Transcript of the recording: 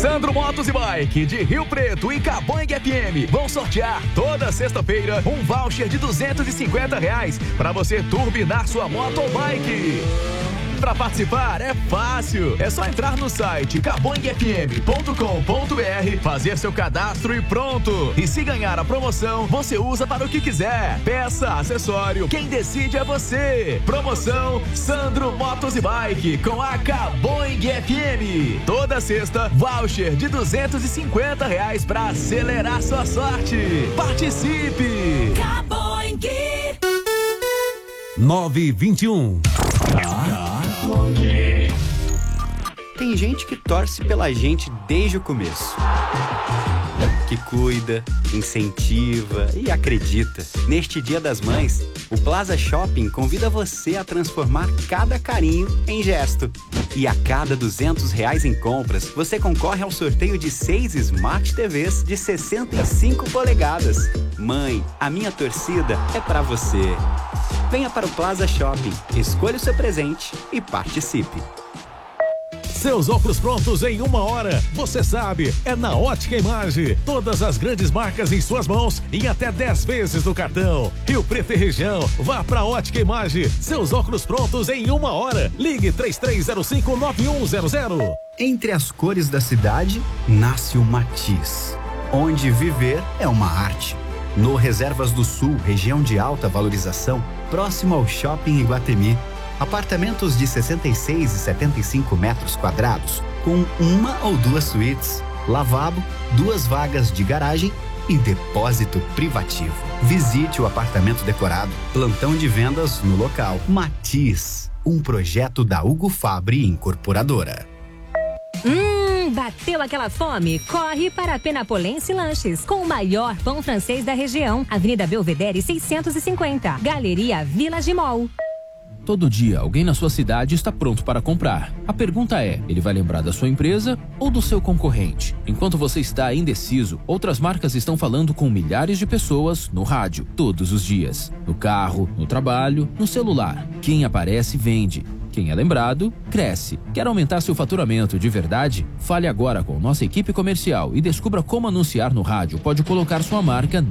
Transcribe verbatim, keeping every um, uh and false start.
Sandro Motos e Bike de Rio Preto e Cabangue F M vão sortear toda sexta-feira um voucher de duzentos e cinquenta reais para você turbinar sua moto ou bike. Para participar é fácil, é só entrar no site cabangue f m ponto com ponto b r, fazer seu cadastro e pronto. E se ganhar a promoção, você usa para o que quiser. Peça, acessório, quem decide é você. Promoção Sandro Motos e Bike com a Cabangue F M. Toda sexta, voucher de duzentos e cinquenta reais para acelerar sua sorte. Participe! Cabangue nove e vinte e um. Tem gente que torce pela gente desde o começo, que cuida, incentiva e acredita. Neste Dia das Mães, o Plaza Shopping convida você a transformar cada carinho em gesto. E a cada duzentos reais em compras, você concorre ao sorteio de seis Smart T Vs de sessenta e cinco polegadas. Mãe, a minha torcida é pra você. Venha para o Plaza Shopping, escolha o seu presente e participe. Seus óculos prontos em uma hora. Você sabe, é na Ótica Imagem. Todas as grandes marcas em suas mãos e até dez vezes no cartão. Rio Preto e região, vá pra Ótica Imagem. Seus óculos prontos em uma hora. Ligue três três zero cinco nove um zero zero. Entre as cores da cidade, nasce o Matiz, onde viver é uma arte. No Reservas do Sul, região de alta valorização, próximo ao Shopping Iguatemi. Apartamentos de sessenta e seis e setenta e cinco metros quadrados, com uma ou duas suítes, lavabo, duas vagas de garagem e depósito privativo. Visite o apartamento decorado. Plantão de vendas no local. Matiz, um projeto da Hugo Fabri Incorporadora. Hum, bateu aquela fome? Corre para a Penapolense Lanches, com o maior pão francês da região. Avenida Belvedere seiscentos e cinquenta, Galeria Village Mall. Todo dia, alguém na sua cidade está pronto para comprar. A pergunta é, ele vai lembrar da sua empresa ou do seu concorrente? Enquanto você está indeciso, outras marcas estão falando com milhares de pessoas no rádio, todos os dias. No carro, no trabalho, no celular. Quem aparece, vende. Quem é lembrado, cresce. Quer aumentar seu faturamento de verdade? Fale agora com nossa equipe comercial e descubra como anunciar no rádio pode colocar sua marca